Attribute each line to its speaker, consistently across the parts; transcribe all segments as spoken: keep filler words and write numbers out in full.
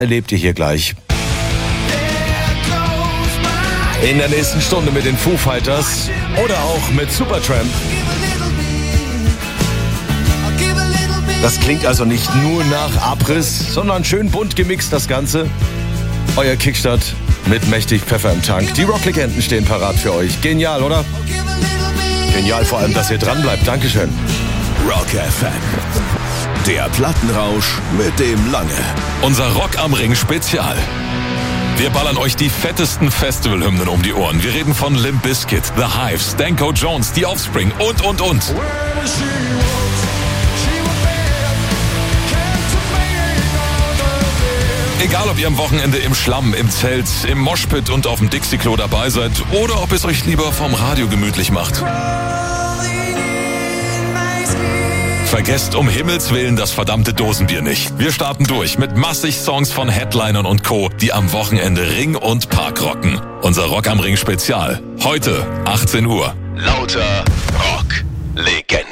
Speaker 1: erlebt ihr hier gleich. In der nächsten Stunde mit den Foo Fighters oder auch mit Supertramp. Das klingt also nicht nur nach Abriss, sondern schön bunt gemixt das Ganze. Euer Kickstart mit mächtig Pfeffer im Tank. Die Rock-Legenden stehen parat für euch. Genial, oder? Genial vor allem, dass ihr dran bleibt. Dankeschön.
Speaker 2: Rock F M. Der Plattenrausch mit dem Lange.
Speaker 3: Unser Rock am Ring Spezial. Wir ballern euch die fettesten Festivalhymnen um die Ohren. Wir reden von Limp Bizkit, The Hives, Danko Jones, The Offspring und, und, und. Egal, ob ihr am Wochenende im Schlamm, im Zelt, im Moshpit und auf dem Dixie-Klo dabei seid oder ob es euch lieber vom Radio gemütlich macht. Vergesst um Himmels Willen das verdammte Dosenbier nicht. Wir starten durch mit massig Songs von Headlinern und Co., die am Wochenende Ring und Park rocken. Unser Rock am Ring Spezial. Heute, achtzehn Uhr.
Speaker 2: Lauter Rock-Legenden.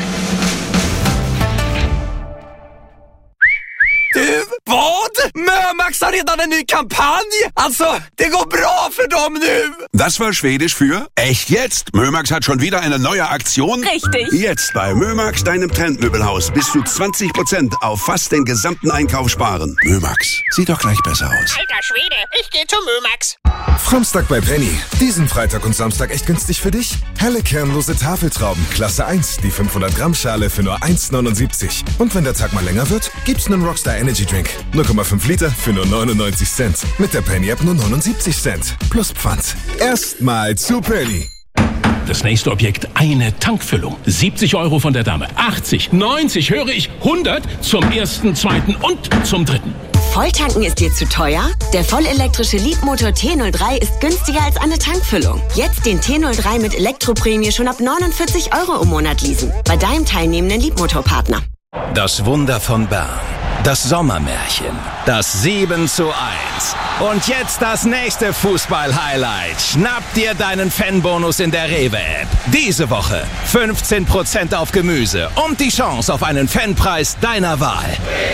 Speaker 4: Du, vad? Mömax har redan en ny Kampagne. Alltså, det går bra för dem nu.
Speaker 5: Das war Schwedisch für echt jetzt. Mömax hat schon wieder eine neue Aktion.
Speaker 6: Richtig.
Speaker 5: Jetzt bei Mömax, deinem Trendmöbelhaus, bis zu zwanzig Prozent auf fast den gesamten Einkauf sparen. Mömax, sieht doch gleich besser aus.
Speaker 6: Alter Schwede, ich geh zu Mömax.
Speaker 7: Samstag bei Penny. Diesen Freitag und Samstag echt günstig für dich? Helle kernlose Tafeltrauben, Klasse eins, die fünfhundert Gramm Schale für nur eins neunundsiebzig. Und wenn der Tag mal länger wird, gibt's einen Rockstar Energy Drink. null Komma fünf Liter für nur neunundneunzig Cent. Mit der Penny App nur neunundsiebzig Cent. Plus Pfand. Erstmal zu Penny.
Speaker 8: Das nächste Objekt, eine Tankfüllung. siebzig Euro von der Dame. achtzig, neunzig, höre ich, hundert zum ersten, zweiten und zum dritten.
Speaker 9: Volltanken ist dir zu teuer? Der vollelektrische Leapmotor T null drei ist günstiger als eine Tankfüllung. Jetzt den T null drei mit Elektroprämie schon ab neunundvierzig Euro im Monat leasen. Bei deinem teilnehmenden Leapmotor-Partner.
Speaker 10: Das Wunder von Bern. Das Sommermärchen. Das sieben zu eins. Und jetzt das nächste Fußball-Highlight. Schnapp dir deinen Fanbonus in der Rewe-App. Diese Woche fünfzehn Prozent auf Gemüse und die Chance auf einen Fanpreis deiner Wahl.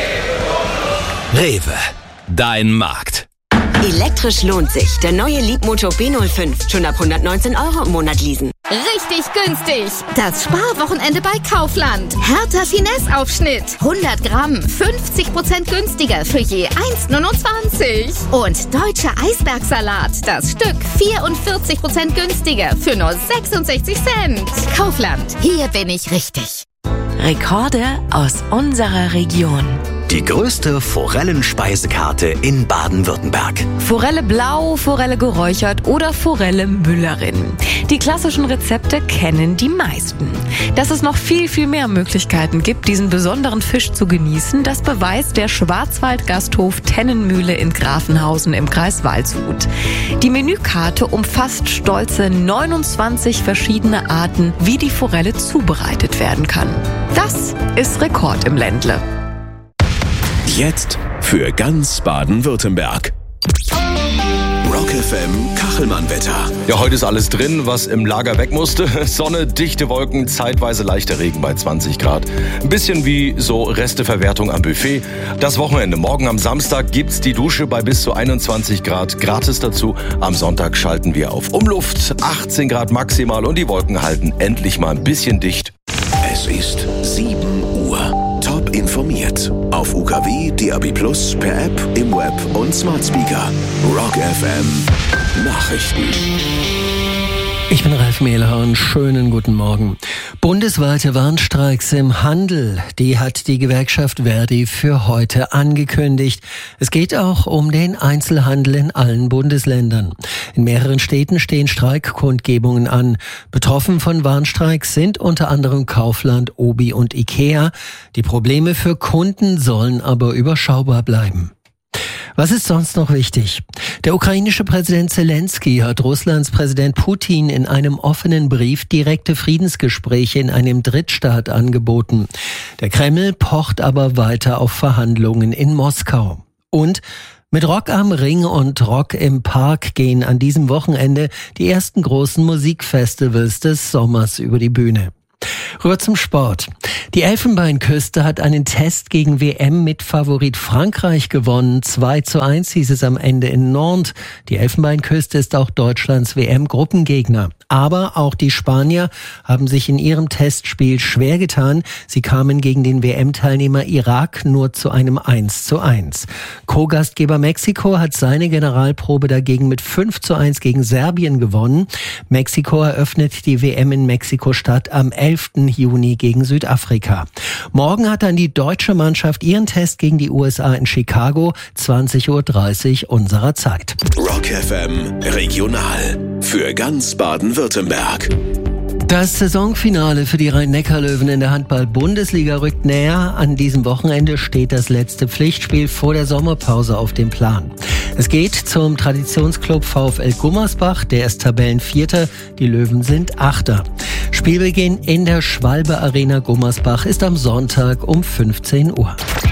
Speaker 10: Rewe. Dein Markt.
Speaker 9: Elektrisch lohnt sich. Der neue Leapmotor B null fünf. Schon ab hundertneunzehn Euro im Monat leasen.
Speaker 11: Richtig günstig. Das Sparwochenende bei Kaufland. Hertha Finesse-Aufschnitt. hundert Gramm. fünfzig Prozent günstiger für je eins neunundzwanzig. Und deutscher Eisbergsalat. Das Stück vierundvierzig Prozent günstiger für nur sechsundsechzig Cent. Kaufland. Hier bin ich richtig.
Speaker 12: Rekorde aus unserer Region.
Speaker 13: Die größte Forellenspeisekarte in Baden-Württemberg.
Speaker 12: Forelle blau, Forelle geräuchert oder Forelle Müllerin. Die klassischen Rezepte kennen die meisten. Dass es noch viel, viel mehr Möglichkeiten gibt, diesen besonderen Fisch zu genießen, das beweist der Schwarzwald-Gasthof Tennenmühle in Grafenhausen im Kreis Waldshut. Die Menükarte umfasst stolze neunundzwanzig verschiedene Arten, wie die Forelle zubereitet werden kann. Das ist Rekord im Ländle.
Speaker 2: Jetzt für ganz Baden-Württemberg. Rock F M Kachelmann-Wetter.
Speaker 1: Ja, heute ist alles drin, was im Lager weg musste. Sonne, dichte Wolken, zeitweise leichter Regen bei zwanzig Grad. Ein bisschen wie so Resteverwertung am Buffet. Das Wochenende. Morgen am Samstag gibt's die Dusche bei bis zu einundzwanzig Grad gratis dazu. Am Sonntag schalten wir auf Umluft. achtzehn Grad maximal und die Wolken halten endlich mal ein bisschen dicht.
Speaker 2: Es ist sieben Uhr. Top informiert. Auf U K W, D A B Plus, per App, im Web und Smart Speaker. Rock F M Nachrichten.
Speaker 14: Ich bin Ralf Mehlhorn. Schönen guten Morgen. Bundesweite Warnstreiks im Handel, die hat die Gewerkschaft Verdi für heute angekündigt. Es geht auch um den Einzelhandel in allen Bundesländern. In mehreren Städten stehen Streikkundgebungen an. Betroffen von Warnstreiks sind unter anderem Kaufland, Obi und Ikea. Die Probleme für Kunden sollen aber überschaubar bleiben. Was ist sonst noch wichtig? Der ukrainische Präsident Zelensky hat Russlands Präsident Putin in einem offenen Brief direkte Friedensgespräche in einem Drittstaat angeboten. Der Kreml pocht aber weiter auf Verhandlungen in Moskau. Und mit Rock am Ring und Rock im Park gehen an diesem Wochenende die ersten großen Musikfestivals des Sommers über die Bühne. Rüber zum Sport. Die Elfenbeinküste hat einen Test gegen W M mit Favorit Frankreich gewonnen. zwei zu eins hieß es am Ende in Nantes. Die Elfenbeinküste ist auch Deutschlands W M-Gruppengegner. Aber auch die Spanier haben sich in ihrem Testspiel schwer getan. Sie kamen gegen den W M-Teilnehmer Irak nur zu einem eins zu eins. Co-Gastgeber Mexiko hat seine Generalprobe dagegen mit fünf zu eins gegen Serbien gewonnen. Mexiko eröffnet die W M in Mexiko-Stadt am elften Juni gegen Südafrika. Morgen hat dann die deutsche Mannschaft ihren Test gegen die U S A in Chicago, zwanzig Uhr dreißig unserer Zeit.
Speaker 2: Rock F M Regional für ganz Baden-Württemberg.
Speaker 14: Das Saisonfinale für die Rhein-Neckar-Löwen in der Handball-Bundesliga rückt näher. An diesem Wochenende steht das letzte Pflichtspiel vor der Sommerpause auf dem Plan. Es geht zum Traditionsclub VfL Gummersbach, der ist Tabellenvierter, die Löwen sind Achter. Spielbeginn in der Schwalbe Arena Gummersbach ist am Sonntag um fünfzehn Uhr.